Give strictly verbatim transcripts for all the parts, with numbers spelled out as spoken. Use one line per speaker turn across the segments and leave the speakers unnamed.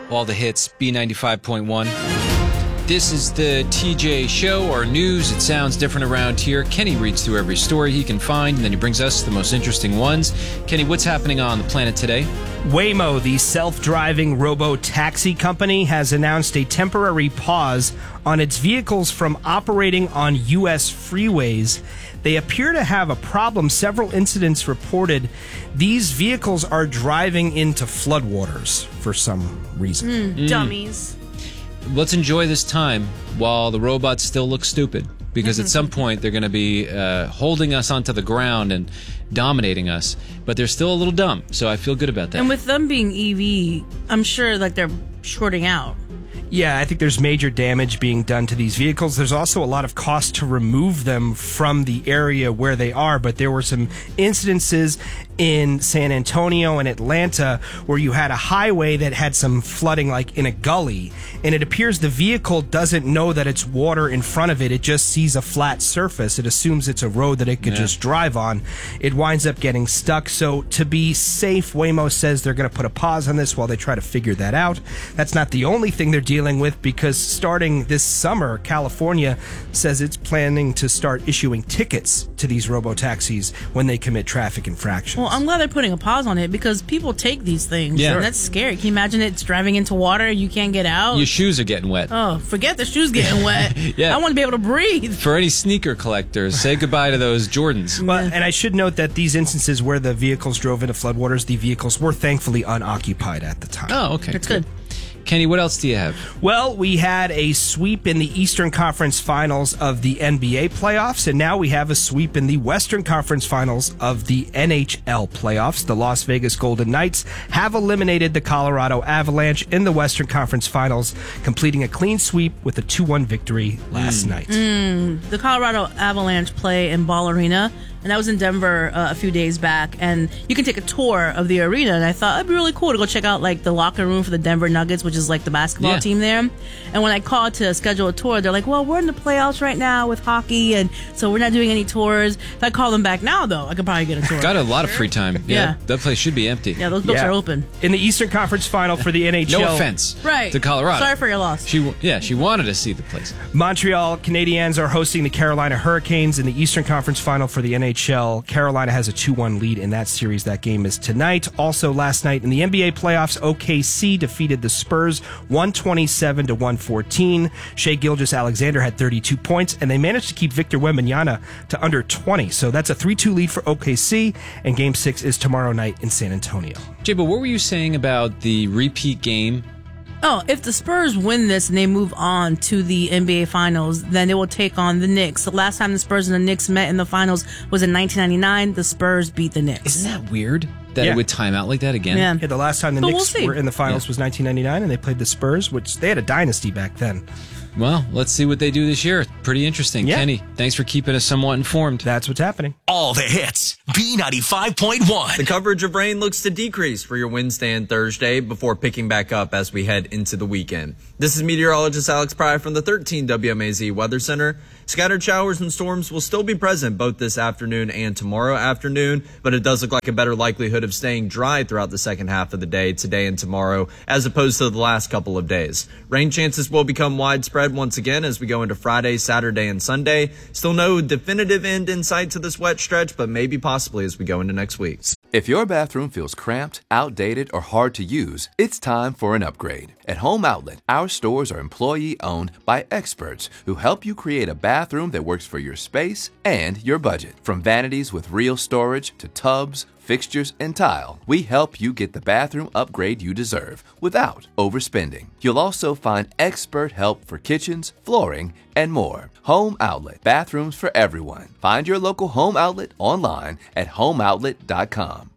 All the hits, B ninety-five point one. This is the T J Show, or news. It sounds different around here. Kenny reads through every story he can find, and then he brings us the most interesting ones. Kenny, what's happening on the planet today?
Waymo, the self-driving robo-taxi company, has announced a temporary pause on its vehicles from operating on U S freeways. They appear to have a problem. Several incidents reported these vehicles are driving into floodwaters for some reason.
Mm, mm. Dummies.
Let's enjoy this time while the robots still look stupid, because at some point they're going to be uh, holding us onto the ground and dominating us, but they're still a little dumb, so I feel good about that.
And with them being E V, I'm sure like they're shorting out.
Yeah, I think there's major damage being done to these vehicles. There's also a lot of cost to remove them from the area where they are, but there were some incidences in San Antonio and Atlanta where you had a highway that had some flooding like in a gully, and it appears the vehicle doesn't know that it's water in front of it. It just sees a flat surface. It assumes it's a road that it could yeah. just drive on. It winds up getting stuck. So to be safe, Waymo says they're going to put a pause on this while they try to figure that out. That's not the only thing they're dealing with, because starting this summer, California says it's planning to start issuing tickets to these robo-taxis when they commit traffic infractions.
Well, I'm glad they're putting a pause on it, because people take these things.
Yeah.
And that's scary. Can you imagine it's driving into water, you can't get out?
Your shoes are getting wet.
Oh, forget the shoes getting wet.
Yeah.
I want to be able to breathe.
For any sneaker collectors, say goodbye to those Jordans.
Well, and I should note that these instances where the vehicles drove into floodwaters, the vehicles were thankfully unoccupied at the time.
Oh, okay.
That's good.
Kenny, what else do you have?
Well, we had a sweep in the Eastern Conference Finals of the N B A playoffs, and now we have a sweep in the Western Conference Finals of the N H L playoffs. The Las Vegas Golden Knights have eliminated the Colorado Avalanche in the Western Conference Finals, completing a clean sweep with a two one victory last
mm.
night.
Mm. The Colorado Avalanche play in Ball Arena, and that was in Denver uh, a few days back, and you can take a tour of the arena, and I thought it'd be really cool to go check out like the locker room for the Denver Nuggets, which is like the basketball
yeah.
team there. And when I called to schedule a tour, they're like, well, we're in the playoffs right now with hockey, and so we're not doing any tours. If I call them back now, though, I could probably get a tour.
Got a lot of free time. Yeah,
yeah.
That place should be empty.
Yeah, those books
yeah.
are open.
In the Eastern Conference Final for the N H L.
No offense
right.
to Colorado.
Sorry for your loss.
She, yeah, she wanted to see the place.
Montreal Canadiens are hosting the Carolina Hurricanes in the Eastern Conference Final for the N H L. Carolina has a two one lead in that series. That game is tonight. Also last night in the N B A playoffs, O K C defeated the Spurs one twenty-seven to one fourteen. Shai Gilgeous-Alexander had thirty-two points, and they managed to keep Victor Wembanyama to under twenty. So that's a three two lead for O K C, and Game six is tomorrow night in San Antonio.
Jay, but what were you saying about the repeat game?
Oh, if the Spurs win this and they move on to the N B A Finals, then they will take on the Knicks. The last time the Spurs and the Knicks met in the Finals was in nineteen ninety-nine. The Spurs beat the Knicks.
Isn't that weird that
yeah.
it would time out like that again?
Yeah.
Yeah, the last time the
but
Knicks
we'll
were in the Finals
yeah.
was nineteen ninety-nine, and they played the Spurs, which they had a dynasty back then.
Well, let's see what they do this year. Pretty interesting.
Yeah.
Kenny, thanks for keeping us somewhat informed.
That's what's happening.
All the hits. B ninety-five point one.
The coverage of rain looks to decrease for your Wednesday and Thursday before picking back up as we head into the weekend. This is meteorologist Alex Pry from the thirteen W M A Z Weather Center. Scattered showers and storms will still be present both this afternoon and tomorrow afternoon, but it does look like a better likelihood of staying dry throughout the second half of the day, today and tomorrow, as opposed to the last couple of days. Rain chances will become widespread once again as we go into Friday, Saturday, and Sunday. Still no definitive end in sight to this wet stretch, but maybe possibly as we go into next week.
If your bathroom feels cramped, outdated, or hard to use, it's time for an upgrade. At Home Outlet, our stores are employee-owned by experts who help you create a bathroom that works for your space and your budget. From vanities with real storage to tubs, fixtures, and tile, we help you get the bathroom upgrade you deserve without overspending. You'll also find expert help for kitchens, flooring, and more. Home Outlet, bathrooms for everyone. Find your local Home Outlet online at home outlet dot com.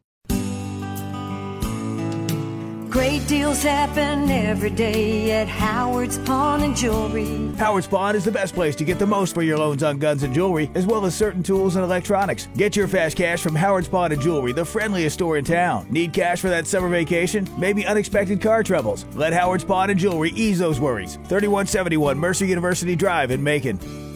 Great deals happen every day at Howard's Pawn and Jewelry.
Howard's Pawn is the best place to get the most for your loans on guns and jewelry, as well as certain tools and electronics. Get your fast cash from Howard's Pawn and Jewelry, the friendliest store in town. Need cash for that summer vacation? Maybe unexpected car troubles? Let Howard's Pawn and Jewelry ease those worries. thirty-one seventy-one Mercer University Drive in Macon.